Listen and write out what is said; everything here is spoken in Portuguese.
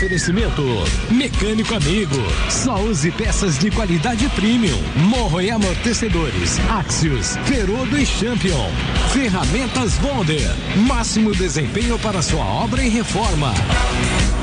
Oferecimento Mecânico Amigo. Só use peças de qualidade premium. Morro e amortecedores. Axios, Ferodo e Champion. Ferramentas Bonder. Máximo desempenho para sua obra e reforma.